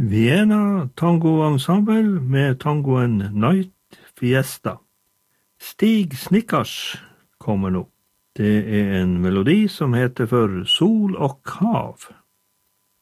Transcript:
Vienna Tango Ensemble med tangoen Night Fiesta. Stig Snickers kommer nå. Det en melodi som heter For sol og hav.